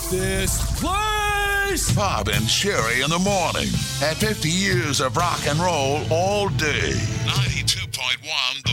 This place! Bob and Sherry in the morning. At 50 years of rock and roll all day. 92.1